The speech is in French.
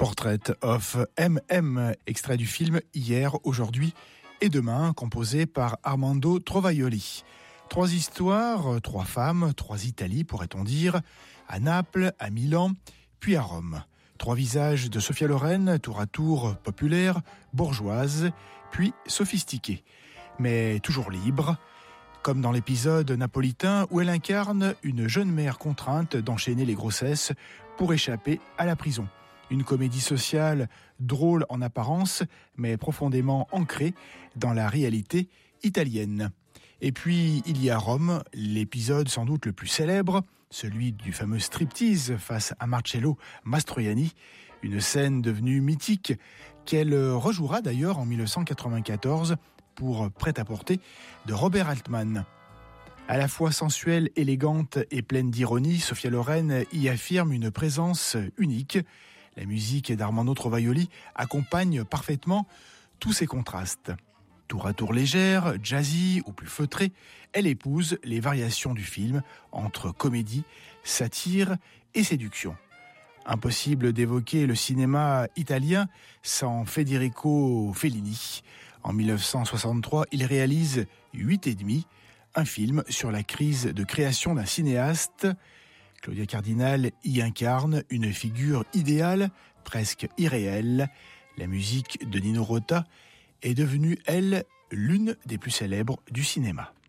Portrait of MM, extrait du film Hier, aujourd'hui et demain, composé par Armando Trovaioli. 3 histoires, 3 femmes, 3 Italies, pourrait-on dire, à Naples, à Milan, puis à Rome. 3 visages de Sophia Loren, tour à tour populaire, bourgeoise, puis sophistiquée, mais toujours libre, comme dans l'épisode napolitain où elle incarne une jeune mère contrainte d'enchaîner les grossesses pour échapper à la prison. Une comédie sociale drôle en apparence, mais profondément ancrée dans la réalité italienne. Et puis, il y a Rome, l'épisode sans doute le plus célèbre, celui du fameux striptease face à Marcello Mastroianni, une scène devenue mythique qu'elle rejouera d'ailleurs en 1994 pour Prêt-à-porter de Robert Altman. À la fois sensuelle, élégante et pleine d'ironie, Sophia Loren y affirme une présence unique. La musique d'Armando Trovaioli accompagne parfaitement tous ces contrastes. Tour à tour légère, jazzy ou plus feutrée, elle épouse les variations du film entre comédie, satire et séduction. Impossible d'évoquer le cinéma italien sans Federico Fellini. En 1963, il réalise 8 et demi, un film sur la crise de création d'un cinéaste. Claudia Cardinal y incarne une figure idéale, presque irréelle. La musique de Nino Rota est devenue, elle, l'une des plus célèbres du cinéma.